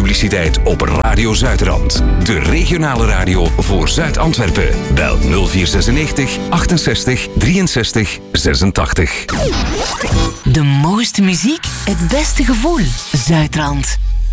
publiciteit op Radio Zuidrand. De regionale radio voor Zuid-Antwerpen. Bel 0496 68 63 86. De mooiste muziek, het beste gevoel. Zuidrand.